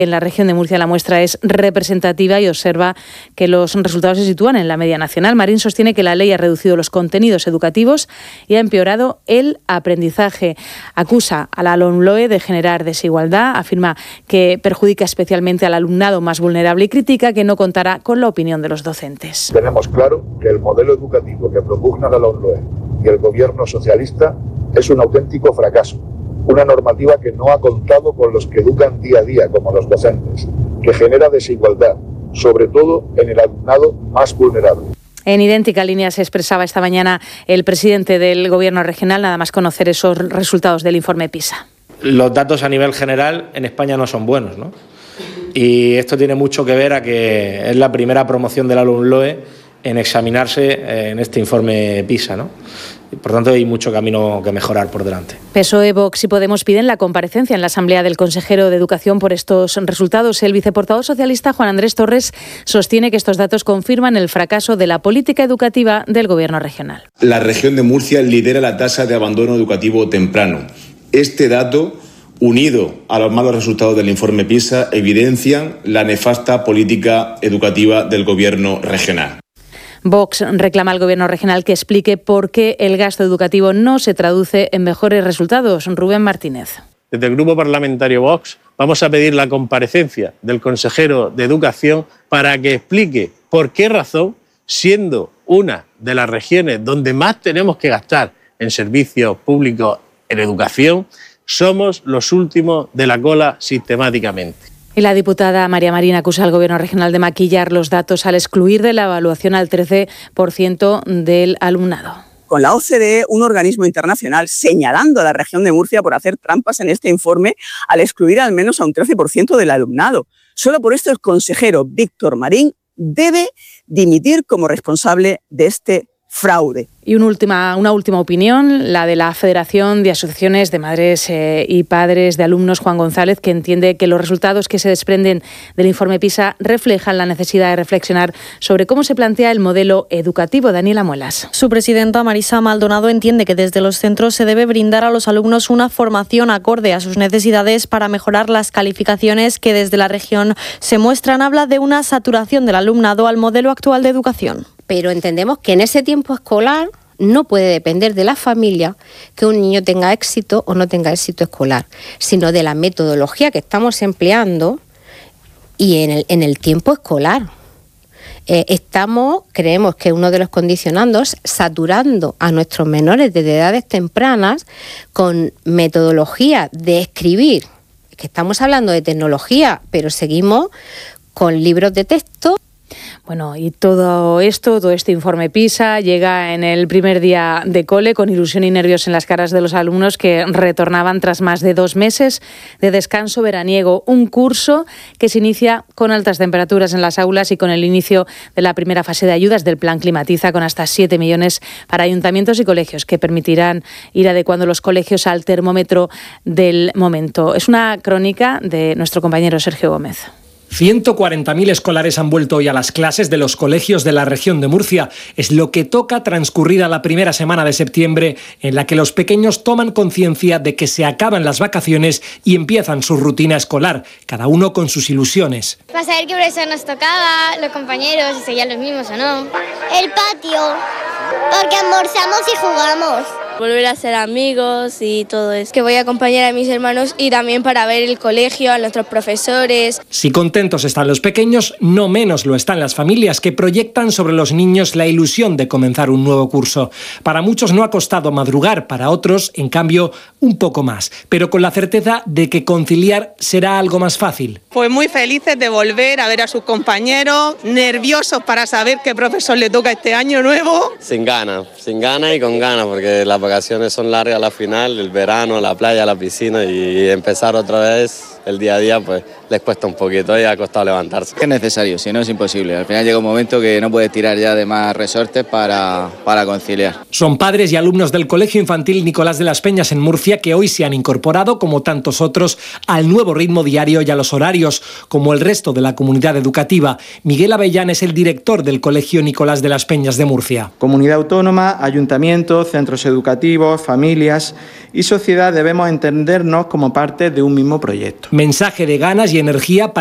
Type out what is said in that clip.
En la región de Murcia la muestra es representativa y observa que los resultados se sitúan en la media nacional. Marín sostiene que la ley ha reducido los contenidos educativos y ha empeorado el aprendizaje. Acusa a la LOMLOE de generar desigualdad, afirma que perjudica especialmente al alumnado más vulnerable y critica que no contará con la opinión de los docentes. Tenemos claro que el modelo educativo que propugna la LOMLOE y el gobierno socialista es un auténtico fracaso. Una normativa que no ha contado con los que educan día a día, como los docentes, que genera desigualdad, sobre todo en el alumnado más vulnerable. En idéntica línea se expresaba esta mañana el presidente del Gobierno regional, nada más conocer esos resultados del informe PISA. Los datos a nivel general en España no son buenos, ¿no? Y esto tiene mucho que ver a que es la primera promoción de la LOMLOE en examinarse en este informe PISA, ¿no? Por tanto, hay mucho camino que mejorar por delante. PSOE, Vox y Podemos piden la comparecencia en la Asamblea del consejero de Educación por estos resultados. El viceportavoz socialista, Juan Andrés Torres, sostiene que estos datos confirman el fracaso de la política educativa del Gobierno regional. La región de Murcia lidera la tasa de abandono educativo temprano. Este dato, unido a los malos resultados del informe PISA, evidencian la nefasta política educativa del Gobierno regional. Vox reclama al Gobierno regional que explique por qué el gasto educativo no se traduce en mejores resultados. Rubén Martínez. Desde el Grupo Parlamentario Vox vamos a pedir la comparecencia del consejero de Educación para que explique por qué razón, siendo una de las regiones donde más tenemos que gastar en servicios públicos en educación, somos los últimos de la cola sistemáticamente. Y la diputada María Marín acusa al Gobierno regional de maquillar los datos al excluir de la evaluación al 13% del alumnado. Con la OCDE, un organismo internacional, señalando a la región de Murcia por hacer trampas en este informe al excluir al menos a un 13% del alumnado. Solo por esto el consejero Víctor Marín debe dimitir como responsable de este fraude. Y una última opinión, la de la Federación de Asociaciones de Madres y Padres de Alumnos, Juan González, que entiende que los resultados que se desprenden del informe PISA reflejan la necesidad de reflexionar sobre cómo se plantea el modelo educativo. Daniela Muelas. Su presidenta, Marisa Maldonado, entiende que desde los centros se debe brindar a los alumnos una formación acorde a sus necesidades para mejorar las calificaciones que desde la región se muestran. Habla de una saturación del alumnado al modelo actual de educación. Pero entendemos que en ese tiempo escolar no puede depender de la familia que un niño tenga éxito o no tenga éxito escolar, sino de la metodología que estamos empleando y en el tiempo escolar. Creemos que uno de los condicionandos, saturando a nuestros menores desde edades tempranas con metodología de escribir, que estamos hablando de tecnología, pero seguimos con libros de texto. Bueno, y todo este informe PISA llega en el primer día de cole con ilusión y nervios en las caras de los alumnos que retornaban tras más de 2 meses de descanso veraniego. Un curso que se inicia con altas temperaturas en las aulas y con el inicio de la primera fase de ayudas del Plan Climatiza, con hasta 7 millones para ayuntamientos y colegios que permitirán ir adecuando los colegios al termómetro del momento. Es una crónica de nuestro compañero Sergio Gómez. 140.000 escolares han vuelto hoy a las clases de los colegios de la región de Murcia. Es lo que toca transcurrida la primera semana de septiembre, en la que los pequeños toman conciencia de que se acaban las vacaciones y empiezan su rutina escolar, cada uno con sus ilusiones. Para saber qué profesor nos tocaba, los compañeros, si seguían los mismos o no. El patio, porque almorzamos y jugamos. Volver a ser amigos y todo eso. Que voy a acompañar a mis hermanos y también para ver el colegio, a nuestros profesores. Si contentos están los pequeños, no menos lo están las familias que proyectan sobre los niños la ilusión de comenzar un nuevo curso. Para muchos no ha costado madrugar, para otros, en cambio, un poco más, pero con la certeza de que conciliar será algo más fácil. Pues muy felices de volver a ver a sus compañeros, nerviosos para saber qué profesor le toca este año nuevo. Sin ganas y con ganas, porque las vacaciones son largas a la final, el verano, la playa, la piscina, y empezar otra vez el día a día pues les cuesta un poquito y ha costado levantarse. Es necesario, si no es imposible. Al final llega un momento que no puedes tirar ya de más resortes para conciliar. Son padres y alumnos del Colegio Infantil Nicolás de las Peñas en Murcia que hoy se han incorporado, como tantos otros, al nuevo ritmo diario y a los horarios, como el resto de la comunidad educativa. Miguel Avellán es el director del Colegio Nicolás de las Peñas de Murcia. Comunidad autónoma, ayuntamientos, centros educativos, familias y sociedad debemos entendernos como parte de un mismo proyecto. Mensaje de ganas y energía